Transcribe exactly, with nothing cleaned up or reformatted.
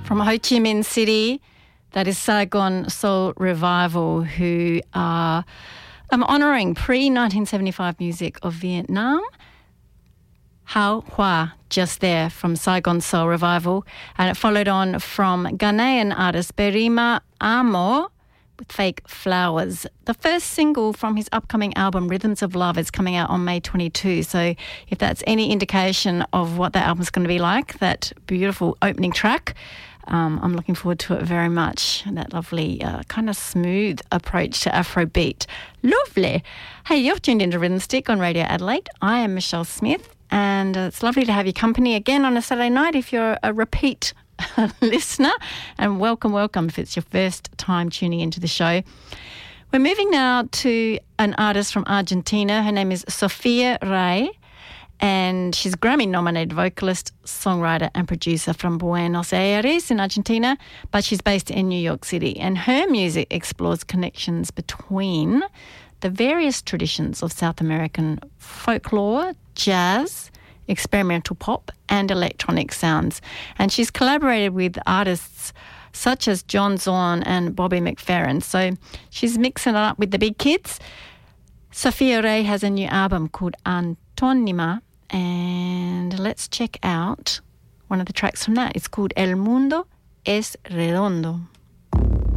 From Ho Chi Minh City, that is Saigon Soul Revival, who are um, honouring pre-nineteen seventy-five music of Vietnam. Hao Hua, just there, from Saigon Soul Revival. And it followed on from Ghanaian artist Berima Amo with Fake Flowers. The first single from his upcoming album Rhythms of Love is coming out on May twenty-second. So if that's any indication of what that album's going to be like, that beautiful opening track, um, I'm looking forward to it very much. That lovely uh, kind of smooth approach to Afrobeat. Lovely. Hey, you're tuned into Rhythm Stick on Radio Adelaide. I am Michelle Smith, and uh, it's lovely to have your company again on a Saturday night if you're a repeat listener, and welcome, welcome if it's your first time tuning into the show. We're moving now to an artist from Argentina. Her name is Sofia Rey, and she's a Grammy-nominated vocalist, songwriter and producer from Buenos Aires in Argentina, but she's based in New York City, and her music explores connections between the various traditions of South American folklore, jazz, experimental pop and electronic sounds. And she's collaborated with artists such as John Zorn and Bobby McFerrin. So she's mixing it up with the big kids. Sofia Rey has a new album called Antónima, and let's check out one of the tracks from that. It's called El Mundo es Redondo.